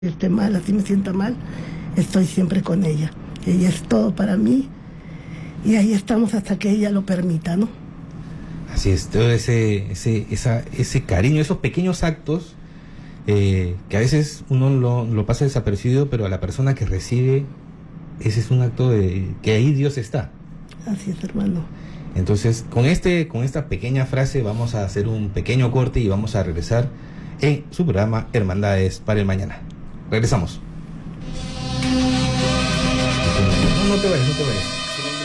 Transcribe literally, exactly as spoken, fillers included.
esté mal, así me sienta mal, estoy siempre con ella. Ella es todo para mí y ahí estamos hasta que ella lo permita, ¿no? Así es, todo ese, ese, esa, ese cariño, esos pequeños actos eh, que a veces uno lo, lo pasa desapercibido, pero a la persona que recibe, ese es un acto de que ahí Dios está. Así es, hermano. Entonces, con este, con esta pequeña frase vamos a hacer un pequeño corte y vamos a regresar en su programa Hermandades para el Mañana. Regresamos. No, no te vayas, no te vayas.